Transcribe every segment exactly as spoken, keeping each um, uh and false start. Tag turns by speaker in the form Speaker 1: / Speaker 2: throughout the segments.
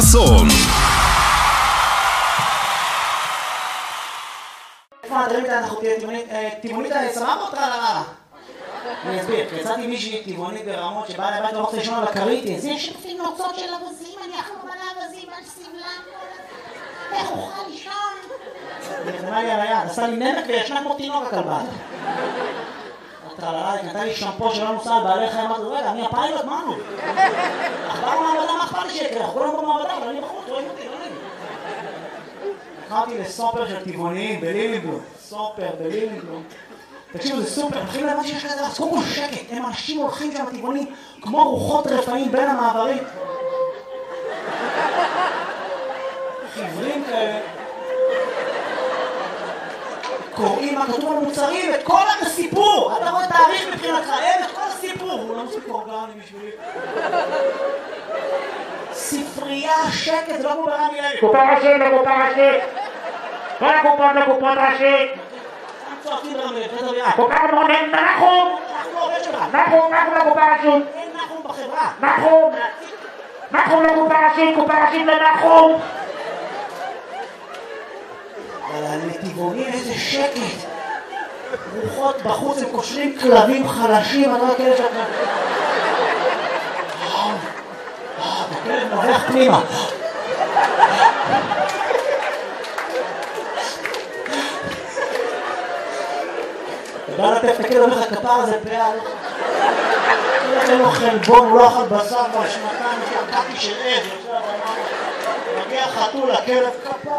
Speaker 1: חסון.
Speaker 2: איפה הדברים כאלה אנחנו תהיה טבעונית סבבה או טרללה? אני אסביר, יצאתי מישהי טבעונית ברמות שבאה לבית לא רוצה לישון על הכרית. זה שפי נוצות של אבזים, אני אכלו מלא אבזים על סבלם. איך אוכל לישון? היא נתנה לי על היד, עשה לי נמק וישנה כמו תינוק הכלבה. הטרללה, היא נתנה לי שמפו שלא נוסע על בעלי חיים, אמרתי, רגע, אני הפיילוט, מה נו? עברנו מעבדה, מה אכפת לי שיקרה? אנחנו כולנו במעבדה, אבל אני בחוץ, רואים אותי, לא נעים. נכנסתי לסופר של טבעוניים בלילינבלום, סופר בלילינבלום. תקשיבו, זה סופר, מתחילים להבין שיש כזה, אז קודם כל שקט, הם אנשים הולכים שם טבעונים כמו רוחות רפאים בין המעברים. חברים כאלה. קוראים מה כתוב על מוצרים, את כל הסיפור. אתה רואה תאריך מבחינתך, אין את כל הסיפור. הוא לא מספיק אורגני בשבילי. ספרייה, שקט, זה לא כמו ברמי לוי.
Speaker 3: קופה ראשית לקופה ראשית. כל הקופות לקופות ראשית.
Speaker 2: צועקים ברמי לוי, זה דברייה.
Speaker 3: קופה מונן, נחום.
Speaker 2: אנחנו לא עובד שלך.
Speaker 3: נחום, נחום לקופה ראשית.
Speaker 2: אין נחום בחברה.
Speaker 3: נחום. נחום לקופה ראשית, קופה ראשית לנחום.
Speaker 2: אבל הנתיבונים איזה שקט. רוחות בחוץ, הם קושרים כלבים חלשים, אני לא כאלה שאתה... הכלב נובח פנימה. אתה בא לטף את הכלב, אומר לך כפר הזה פאה. אין לו חלבון, הוא לא אכל בשר בשנתיים, שקעתי של עז. מגיע חתול, הכלב כפר.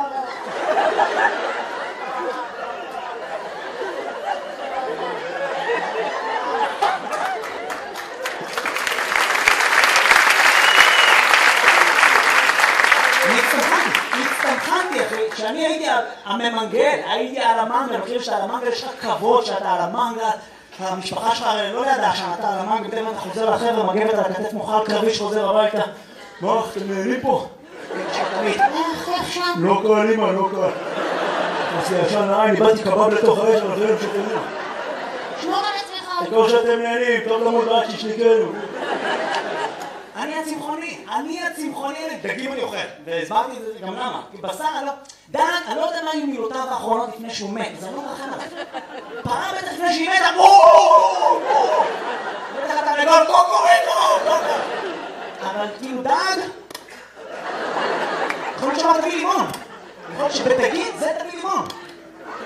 Speaker 2: כשאני הייתי הממנגל, הייתי על המנגל, אני חושב שאתה על המנגל, יש לך כבוד שאתה על המנגל, המשפחה שלך לא ידעה שאתה על המנגל, פתאום אתה חוזר לחבר'ה, מגבת על הכתף מוכל קרבי שחוזר הביתה. מה, אתם נהנים פה? לא קל, אמא, לא קל. עושה ישן נעי, אני באתי קבב לתוך האש, אבל אחרים שתהנים.
Speaker 4: שמור על עצמך.
Speaker 2: תקור שאתם נהנים, טוב למות רק שישניקנו. אני הצמחוני, אני הצמחוני, דגים אני אוכל, והסברתי את זה גם למה, כי בשר אני לא, דן, אני לא יודע מה היו מילותיו האחרונות לפני שהוא מת, זה לא רחם עליו. פעם בטח לפני שהיא מתה, בואו! בטח אתה לגול קוקוריטו! אבל כאילו דג, יכול להיות שאמר תביא לימון, יכול להיות שבתגיד זה תביא לימון.